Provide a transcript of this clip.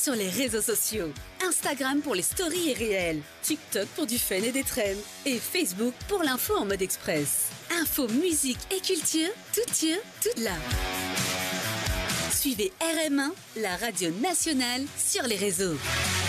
sur les réseaux sociaux. Instagram pour les stories et réels, TikTok pour du fun et des trends, et Facebook pour l'info en mode express. Info, musique et culture, tout là. Suivez RM1, la radio nationale, sur les réseaux.